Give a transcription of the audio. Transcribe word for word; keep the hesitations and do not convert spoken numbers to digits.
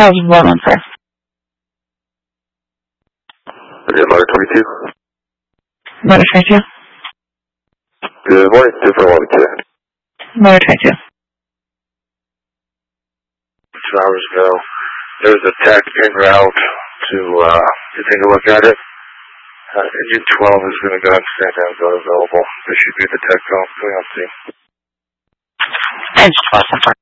How's one one sir? Yeah, Motor twenty-two. Motor twenty-two. Good morning, two four one two. Motor twenty-two. Two hours ago, there was a tech en route to, uh, to take a look at it. Uh, engine twelve is going to go ahead and stand down, go available. There should be the tech going on scene. Engine twelve,